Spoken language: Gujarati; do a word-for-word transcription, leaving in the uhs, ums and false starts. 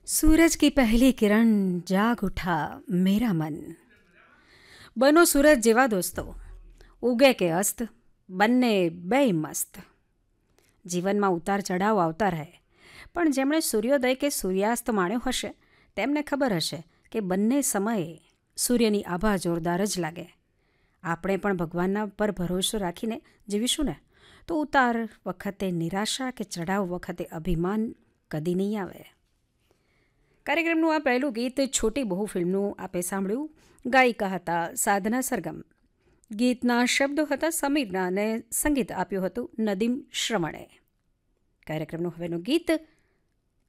सूरज की पहली किरण जाग उठा मेरा मन. બનો સૂરજ જેવા દોસ્તો, ઉગે કે અસ્ત બંને બેય મસ્ત. જીવનમાં ઉતાર ચઢાવ આવતા રહે, પણ જેમણે સૂર્યોદય કે સૂર્યાસ્ત માણ્યો હશે તેમને ખબર હશે કે બંને સમયે સૂર્યની આભા જોરદાર જ લાગે. આપણે પણ ભગવાનના પર ભરોસો રાખીને જીવીશું ને તો ઉતાર વખતે નિરાશા કે ચઢાવ વખતે અભિમાન કદી નહીં આવે. કાર્યક્રમનું આ પહેલું ગીત છોટી બહુ ફિલ્મનું આપે સાંભળ્યું. ગાયિકા હતા સાધના સરગમ. ગીતના શબ્દો હતા સમીરના અને સંગીત આપ્યું હતું નદીમ શ્રવણે. કાર્યક્રમનું હવેનું ગીત